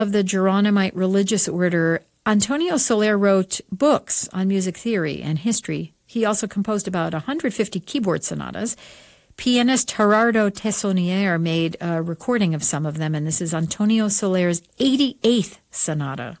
of the Geronimite religious order, Antonio Soler wrote books on music theory and history. He also composed about 150 keyboard sonatas. Pianist Gerardo Tessonier made a recording of some of them, and this is Antonio Soler's 88th sonata.